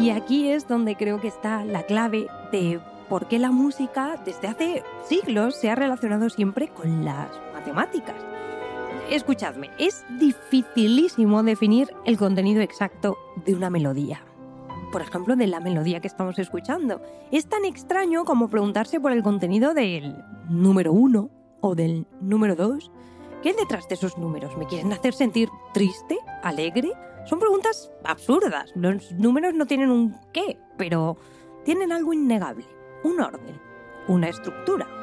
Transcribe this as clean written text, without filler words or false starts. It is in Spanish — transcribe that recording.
Y aquí es donde creo que está la clave de por qué la música desde hace siglos se ha relacionado siempre con las matemáticas. Escuchadme, es dificilísimo definir el contenido exacto de una melodía. Por ejemplo, de la melodía que estamos escuchando. Es tan extraño como preguntarse por el contenido del número 1 o del número 2. ¿Qué hay detrás de esos números? ¿Me quieren hacer sentir triste? ¿Alegre? Son preguntas absurdas. Los números no tienen un qué, pero tienen algo innegable. Un orden, una estructura.